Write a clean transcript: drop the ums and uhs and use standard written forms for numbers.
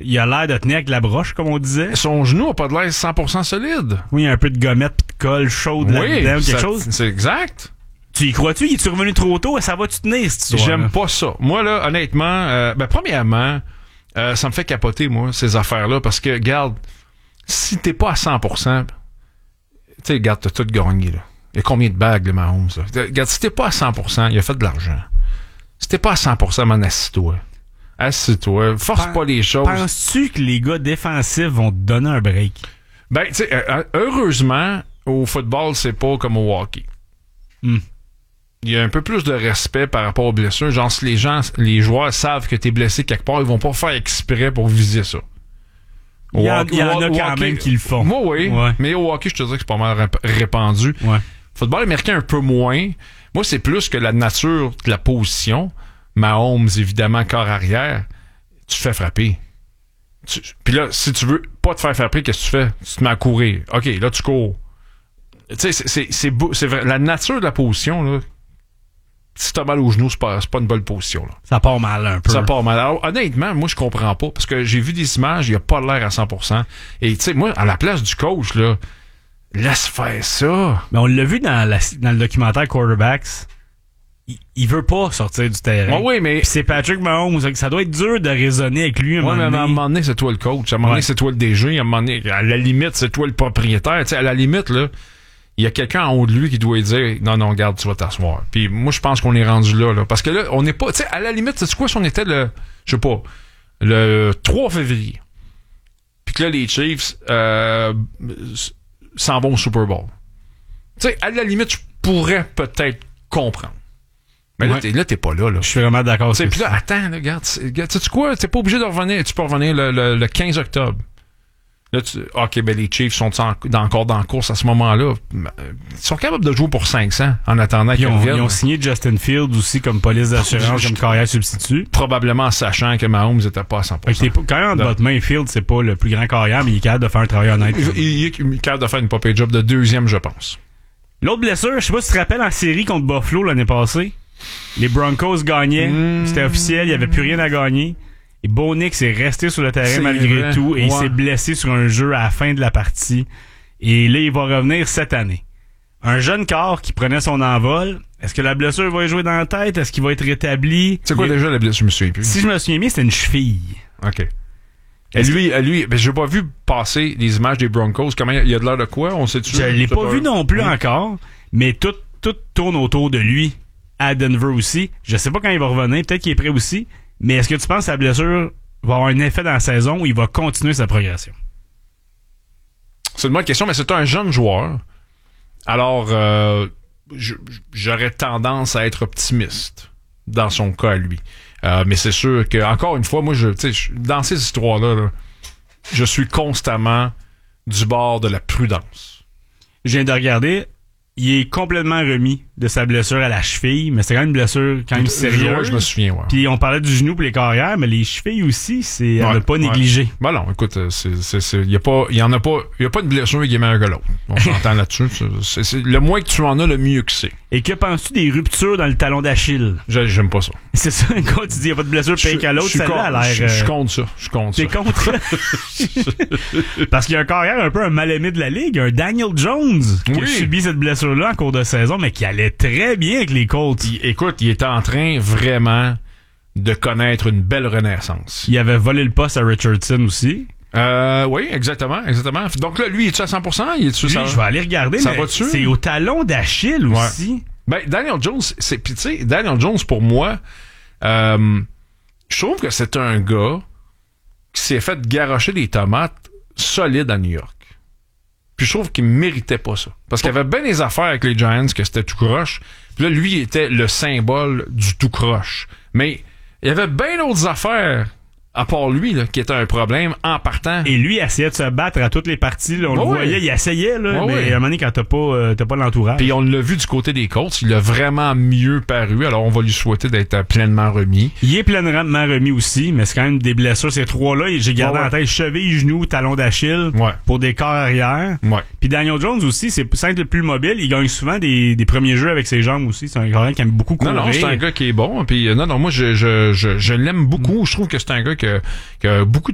Il a l'air de tenir avec la broche, comme on disait. Son genou a pas de l'air 100% solide. Oui, il y a un peu de gommette pis de colle chaude là-dedans, quelque chose. C'est exact. Tu y crois-tu? Il est-tu revenu trop tôt? Ça va-tu tenir, cette histoire? J'aime pas ça. Moi, là, honnêtement, premièrement, ça me fait capoter, moi, ces affaires-là, parce que, regarde, si t'es pas à 100%, tu sais, regarde, t'as tout gagné, là. Il y a combien de bagues, le Mahomes, là? Regarde, si t'es pas à 100%, il a fait de l'argent. Si t'es pas à 100%, man, assis-toi. Assis-toi. Force pas les choses. Penses-tu que les gars défensifs vont te donner un break? Ben, tu sais, heureusement, au football, c'est pas comme au hockey. Il y a un peu plus de respect par rapport aux blessures. Genre, si les joueurs savent que t'es blessé quelque part, ils vont pas faire exprès pour viser ça. Il y en a quand même qui le font. Moi, oui. Ouais. Mais au hockey, je te dirais que c'est pas mal répandu. Ouais. Football américain, un peu moins. Moi, c'est plus que la nature de la position. Mahomes, évidemment, corps arrière. Tu te fais frapper. Puis là, si tu veux pas te faire frapper, qu'est-ce que tu fais? Tu te mets à courir. OK, là, tu cours. Tu sais, c'est vrai. La nature de la position, là, si t'as mal au genou, c'est pas une bonne position, là. Ça part mal un peu. Ça part mal. Alors, honnêtement, moi, je comprends pas. Parce que j'ai vu des images, il a pas l'air à 100%. Et, tu sais, moi, à la place du coach, là, laisse faire ça. Mais on l'a vu dans le documentaire Quarterbacks. Il veut pas sortir du terrain. Oui, mais... Pis c'est Patrick Mahomes. Ça doit être dur de raisonner avec lui. Mais à un moment donné, c'est toi le coach. À un moment donné, c'est toi le DG. À un moment donné, à la limite, c'est toi le propriétaire. Tu sais, à la limite, là, il y a quelqu'un en haut de lui qui doit lui dire non, regarde, tu vas t'asseoir. Puis moi, je pense qu'on est rendu là. Parce que là, on n'est pas... Tu sais, à la limite, c'est quoi si on était le 3 février. Puis que là, les Chiefs s'en vont au Super Bowl. Tu sais, à la limite, je pourrais peut-être comprendre. Mais là, t'es pas là. Je suis vraiment d'accord. Puis là, attends, là, regarde, sais-tu quoi? T'es pas obligé de revenir. Tu peux revenir le 15 octobre. Là, OK, ben les Chiefs sont encore dans la course à ce moment-là. Ils sont capables de jouer pour 500 en attendant qu'ils reviennent. Ils ont signé Justin Fields aussi comme police d'assurance, comme carrière substitut. Probablement en sachant que Mahomes n'était pas à 100%. Quand même, entre votre main, Fields, c'est pas le plus grand carrière, mais il est capable de faire un travail honnête. Il est capable de faire une papier job de deuxième, je pense. L'autre blessure, je sais pas si tu te rappelles en série contre Buffalo l'année passée. Les Broncos gagnaient. C'était officiel, il n'y avait plus rien à gagner. Et Bo Nix est resté sur le terrain malgré tout et il s'est blessé sur un jeu à la fin de la partie. Et là, il va revenir cette année. Un jeune corps qui prenait son envol. Est-ce que la blessure va jouer dans la tête? Est-ce qu'il va être rétabli? C'est quoi déjà la blessure? Je me souviens plus. Si je me souviens bien, c'était une cheville. OK. Et lui, ben, j'ai pas vu passer les images des Broncos. Comment il y a de l'air de quoi? On sait-tu? Je l'ai pas vu non plus encore, mais tout tourne autour de lui à Denver aussi. Je sais pas quand il va revenir. Peut-être qu'il est prêt aussi. Mais est-ce que tu penses que sa blessure va avoir un effet dans la saison où il va continuer sa progression? C'est une bonne question, mais c'est un jeune joueur. Alors, j'aurais tendance à être optimiste dans son cas à lui. Mais c'est sûr que, encore une fois, moi, dans ces histoires-là, là, je suis constamment du bord de la prudence. Je viens de regarder. Il est complètement remis de sa blessure à la cheville, mais c'est quand même une blessure quand même sérieuse. Ouais, je me souviens, ouais. Puis on parlait du genou pour les carrières, mais les chevilles aussi, c'est à ne pas négliger. Ben non, écoute, il y a pas de blessure qui est meilleure que l'autre. On s'entend là-dessus. C'est le moins que tu en as, le mieux que c'est. Et que penses-tu des ruptures dans le talon d'Achille? J'aime pas ça. C'est ça, quand tu dis il n'y a pas de blessure pire qu'à l'autre, celle-là a l'air... Je compte ça. T'es contre? Parce qu'il y a un carrière un peu un mal-aimé de la Ligue, un Daniel Jones, qui a subi cette blessure-là en cours de saison, mais qui allait très bien avec les Colts. Écoute, il était en train vraiment de connaître une belle renaissance. Il avait volé le poste à Richardson aussi. Oui, exactement. Donc là, lui, est-tu à 100%? Je vais aller regarder, ça mais c'est au talon d'Achille aussi. Ouais. Ben, Daniel Jones, puis tu sais, Daniel Jones, pour moi, je trouve que c'est un gars qui s'est fait garrocher des tomates solides à New York. Puis je trouve qu'il méritait pas ça. Parce qu'il y avait bien des affaires avec les Giants que c'était tout croche. Puis là, lui, il était le symbole du tout croche. Mais il y avait bien d'autres affaires à part lui, là, qui était un problème en partant. Et lui, il essayait de se battre à toutes les parties. Là, on le voyait, il essayait, là, mais à un moment donné, quand t'as pas l'entourage. Puis on l'a vu du côté des Colts, il a vraiment mieux paru. Alors on va lui souhaiter d'être pleinement remis. Il est pleinement remis aussi, mais c'est quand même des blessures. Ces trois-là, j'ai gardé en tête cheville, genou, talon d'Achille pour des corps arrière. Puis Daniel Jones aussi, c'est peut-être le plus mobile. Il gagne souvent des premiers jeux avec ses jambes aussi. C'est un gars qui aime beaucoup courir. Non, c'est un gars qui est bon. Puis moi, je l'aime beaucoup. Je trouve que c'est un gars qui a beaucoup